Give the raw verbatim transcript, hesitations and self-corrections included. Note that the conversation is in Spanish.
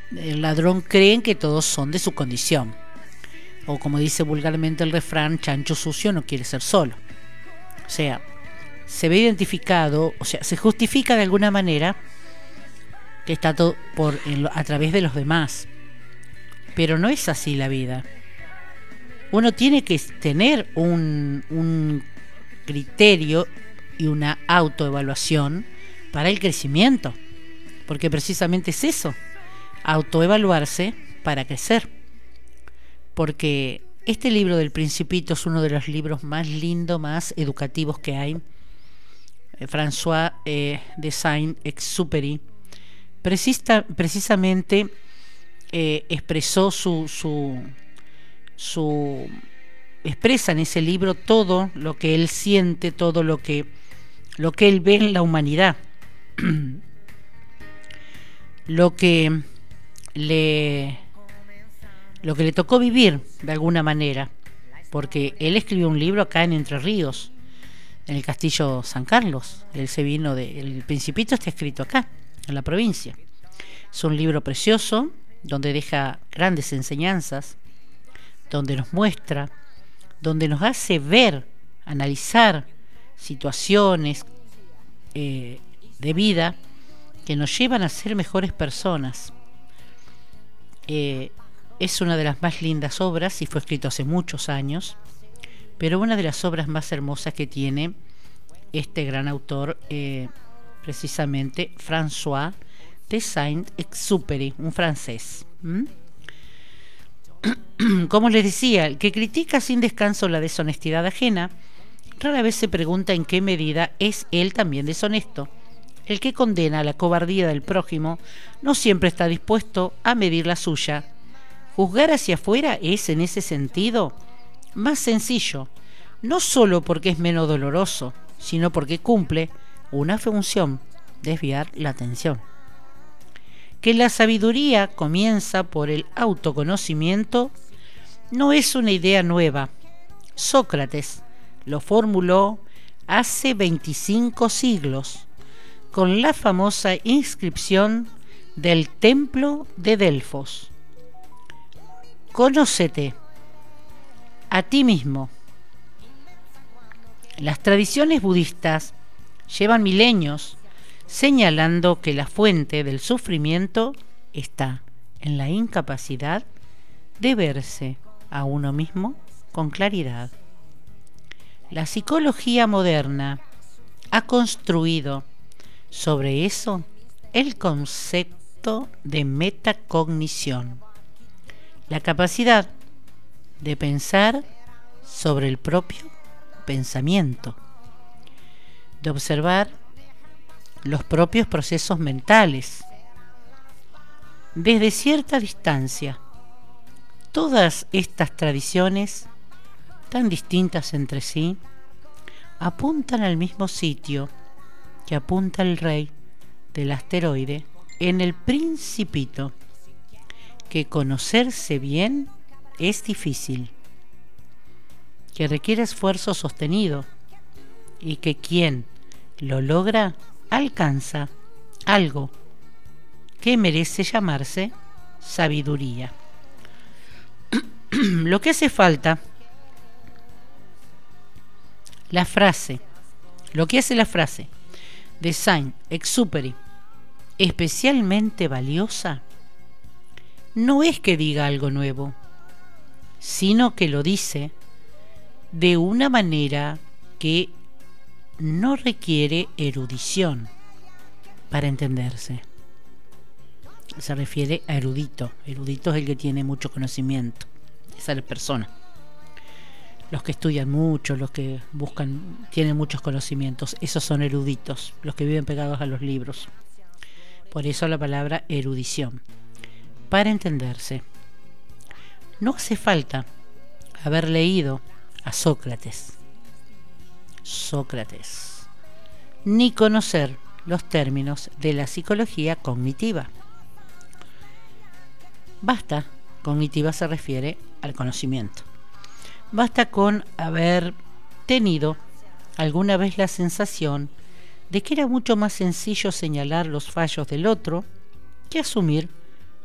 el ladrón cree que todos son de su condición. O como dice vulgarmente el refrán, chancho sucio no quiere ser solo. O sea, se ve identificado, o sea, se justifica de alguna manera que está todo por, en, a través de los demás. Pero no es así la vida. Uno tiene que tener un, un criterio y una autoevaluación para el crecimiento. Porque precisamente es eso, autoevaluarse para crecer. Porque este libro del Principito es uno de los libros más lindos, más educativos que hay. François eh, de Saint-Exupéry precisa, precisamente eh, expresó su, su, su expresa en ese libro todo lo que él siente, todo lo que lo que él ve en la humanidad, lo que le lo que le tocó vivir de alguna manera, porque él escribió un libro acá en Entre Ríos, en el Castillo San Carlos. Él se vino de, el Principito está escrito acá, en la provincia. Es un libro precioso, donde deja grandes enseñanzas, donde nos muestra, donde nos hace ver, analizar situaciones eh, de vida que nos llevan a ser mejores personas. Eh, es una de las más lindas obras y fue escrito hace muchos años, pero una de las obras más hermosas que tiene este gran autor, eh, precisamente François de Saint-Exupéry, un francés. ¿Mm? Como les decía, el que critica sin descanso la deshonestidad ajena, rara vez se pregunta en qué medida es él también deshonesto. El que condena la cobardía del prójimo no siempre está dispuesto a medir la suya. Juzgar hacia afuera es, en ese sentido, más sencillo, no solo porque es menos doloroso, sino porque cumple una función: desviar la atención. Que la sabiduría comienza por el autoconocimiento no es una idea nueva. Sócrates lo formuló hace veinticinco siglos con la famosa inscripción del Templo de Delfos. Conócete a ti mismo. Las tradiciones budistas llevan milenios señalando que la fuente del sufrimiento está en la incapacidad de verse a uno mismo con claridad. La psicología moderna ha construido sobre eso el concepto de metacognición, la capacidad de pensar sobre el propio pensamiento, de observar los propios procesos mentales desde cierta distancia. Todas estas tradiciones, tan distintas entre sí, apuntan al mismo sitio que apunta el rey del asteroide en el Principito, que conocerse bien es difícil, que requiere esfuerzo sostenido y que quien lo logra alcanza algo que merece llamarse sabiduría. Lo que hace falta, la frase, lo que hace la frase de Saint-Exupéry especialmente valiosa, no es que diga algo nuevo, sino que lo dice de una manera que no requiere erudición para entenderse. Se refiere a erudito. Erudito es el que tiene mucho conocimiento. Esa es la persona. Los que estudian mucho, los que buscan, tienen muchos conocimientos, esos son eruditos, los que viven pegados a los libros. Por eso la palabra erudición. Para entenderse, no hace falta haber leído a Sócrates. Sócrates, ni conocer los términos de la psicología cognitiva. Basta, cognitiva se refiere al conocimiento. Basta con haber tenido alguna vez la sensación de que era mucho más sencillo señalar los fallos del otro que asumir